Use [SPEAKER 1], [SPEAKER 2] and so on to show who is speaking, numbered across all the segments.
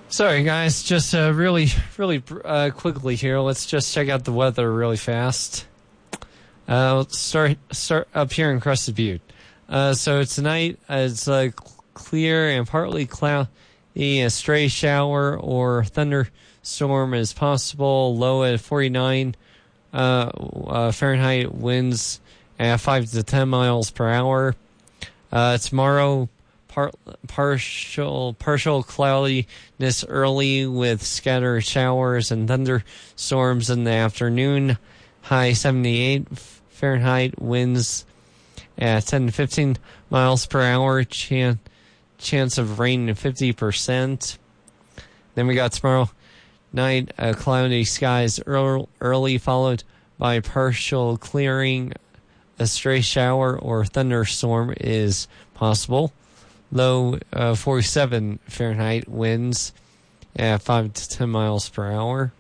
[SPEAKER 1] Sorry, guys. Just really quickly here. Let's just check out the weather really fast. Let's start up here in Crested Butte. So tonight it's clear and partly cloudy. A stray shower or thunderstorm is possible. Low at 49 Fahrenheit. Winds at 5 to 10 miles per hour. Tomorrow, partial cloudiness early with scattered showers and thunderstorms in the afternoon. High 78 Fahrenheit. Winds at 10 to 15 miles per hour. Chance of rain 50%. Then we got tomorrow night, cloudy skies early, followed by partial clearing. A stray shower or thunderstorm is possible. Low 47 Fahrenheit. Winds at 5 to 10 miles per hour.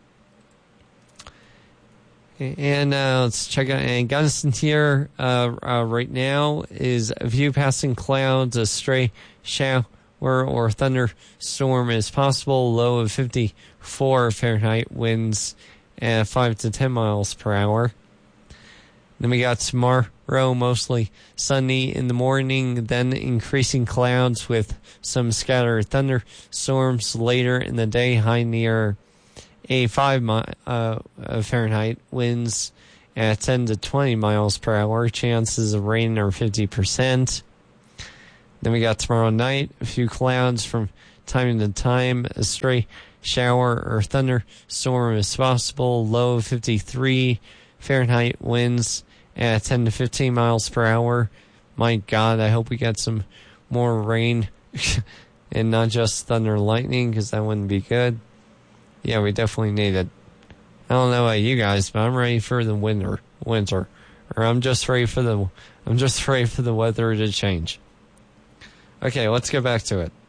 [SPEAKER 1] And let's check out. And Gunnison here right now is a few passing clouds. A stray shower or thunderstorm is possible. Low of 54 Fahrenheit. Winds at 5 to 10 miles per hour. Then we got tomorrow, mostly sunny in the morning, then increasing clouds with some scattered thunderstorms later in the day. High near 85 Fahrenheit. Winds at 10 to 20 miles per hour. Chances of rain are 50%. Then we got tomorrow night, a few clouds from time to time. A stray shower or thunderstorm is possible. Low 53 Fahrenheit. Winds at 10 to 15 miles per hour. My God, I hope we get some more rain and not just thunder and lightning, because that wouldn't be good. Yeah, we definitely need it. I don't know about you guys, but I'm ready for the winter. Or I'm just ready for the weather to change. Okay, let's get back to it.